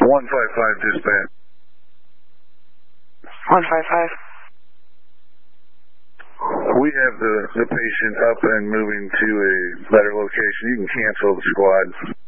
155 dispatch. 155. We have the patient up and moving to a better location. You can cancel the squad.